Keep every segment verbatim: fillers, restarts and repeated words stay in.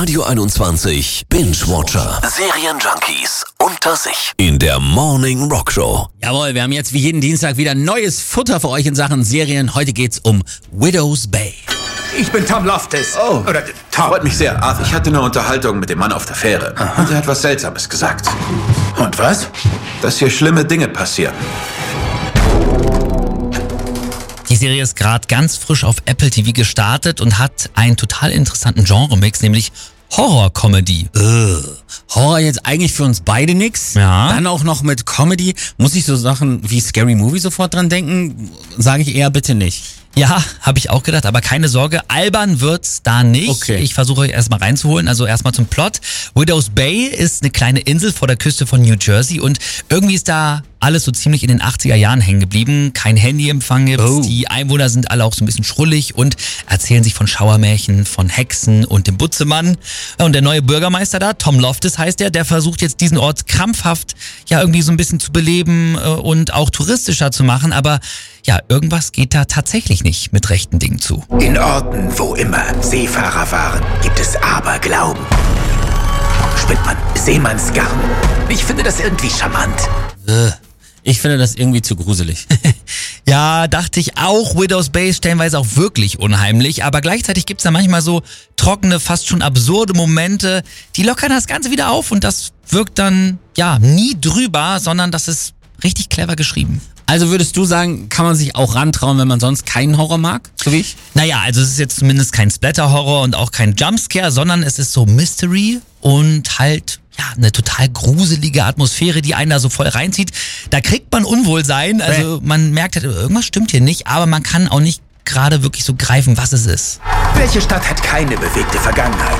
Radio einundzwanzig Binge-Watcher. Serienjunkies unter sich. In der Morning Rock Show. Jawohl, wir haben jetzt wie jeden Dienstag wieder neues Futter für euch in Sachen Serien. Heute geht's um Widow's Bay. Ich bin Tom Loftus. Oh, Oder Tom. freut mich sehr. Ach, ich hatte eine Unterhaltung mit dem Mann auf der Fähre. Aha. Und er hat was Seltsames gesagt. Und was? Dass hier schlimme Dinge passieren. Die Serie ist gerade ganz frisch auf Apple T V gestartet und hat einen total interessanten Genre-Mix, nämlich Horror-Comedy. Ugh. Horror jetzt eigentlich für uns beide nix. Ja. Dann auch noch mit Comedy. Muss ich so Sachen wie Scary Movie sofort dran denken? Sage ich eher bitte nicht. Ja, habe ich auch gedacht, aber keine Sorge, albern wird's da nicht. Okay. Ich versuche euch erstmal reinzuholen, also erstmal zum Plot. Widow's Bay ist eine kleine Insel vor der Küste von New Jersey und irgendwie ist da alles so ziemlich in den achtziger Jahren hängen geblieben. Kein Handyempfang gibt's, Oh. die Einwohner sind alle auch so ein bisschen schrullig und erzählen sich von Schauermärchen, von Hexen und dem Butzemann. Und der neue Bürgermeister da, Tom Loftus heißt er, der versucht jetzt diesen Ort krampfhaft ja irgendwie so ein bisschen zu beleben äh, und auch touristischer zu machen, aber ja, irgendwas geht da tatsächlich nicht mit rechten Dingen zu. In Orten, wo immer Seefahrer waren, gibt es Aberglauben. Spinnt man Seemannsgarn. Ich finde das irgendwie charmant. Ugh. Ich finde das irgendwie zu gruselig. Ja, dachte ich auch. Widow's Bay ist stellenweise auch wirklich unheimlich, aber gleichzeitig gibt's da manchmal so trockene, fast schon absurde Momente, die lockern das Ganze wieder auf und das wirkt dann, ja, nie drüber, sondern das ist richtig clever geschrieben. Also würdest du sagen, kann man sich auch rantrauen, wenn man sonst keinen Horror mag, so wie ich? Naja, also es ist jetzt zumindest kein Splatter-Horror und auch kein Jumpscare, sondern es ist so Mystery und halt ja eine total gruselige Atmosphäre, die einen da so voll reinzieht. Da kriegt man Unwohlsein, also man merkt halt, irgendwas stimmt hier nicht, aber man kann auch nicht gerade wirklich so greifen, was es ist. Welche Stadt hat keine bewegte Vergangenheit?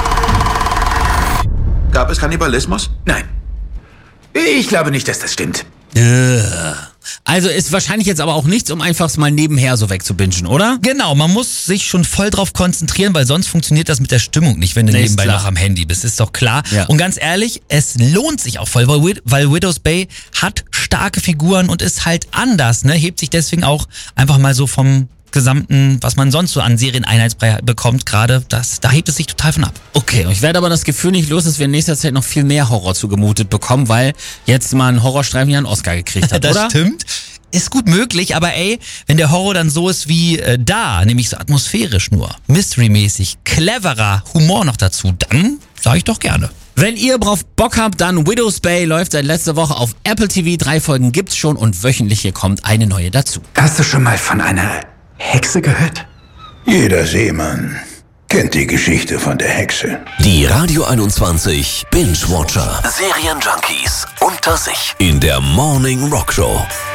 Gab es Kannibalismus? Nein. Ich glaube nicht, dass das stimmt. Ugh. Also ist wahrscheinlich jetzt aber auch nichts, um einfach mal nebenher so wegzubingen, oder? Genau, man muss sich schon voll drauf konzentrieren, weil sonst funktioniert das mit der Stimmung nicht, wenn du Nee, ist nebenbei klar. noch am Handy bist, ist doch klar. Ja. Und ganz ehrlich, es lohnt sich auch voll, weil, Wid- weil Widow's Bay hat starke Figuren und ist halt anders, ne? Hebt sich deswegen auch einfach mal so vom gesamten, was man sonst so an Serieneinheitsbrei bekommt, gerade, das, da hebt es sich total von ab. Okay, ich werde aber das Gefühl nicht los, dass wir in nächster Zeit noch viel mehr Horror zugemutet bekommen, weil jetzt mal ein Horrorstreifen ja einen Oscar gekriegt hat, Das oder? stimmt. Ist gut möglich, aber ey, wenn der Horror dann so ist wie äh, da, nämlich so atmosphärisch nur, mystery-mäßig, cleverer Humor noch dazu, dann sage ich doch gerne. Wenn ihr drauf Bock habt, dann Widow's Bay läuft seit letzter Woche auf Apple T V. Drei Folgen gibt's schon und wöchentlich hier kommt eine neue dazu. Hast du schon mal von einer Hexe gehört? Jeder Seemann kennt die Geschichte von der Hexe. Die Radio einundzwanzig Binge-Watcher. Serienjunkies unter sich. In der Morning Rock Show.